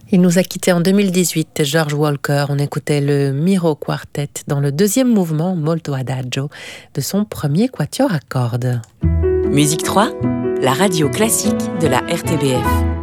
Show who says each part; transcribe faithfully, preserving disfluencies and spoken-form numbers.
Speaker 1: Il nous a quittés en deux mille dix-huit, George Walker. On écoutait le Miro Quartet dans le deuxième mouvement Molto Adagio de son premier quatuor à cordes.
Speaker 2: Musique trois, la radio classique de la R T B F.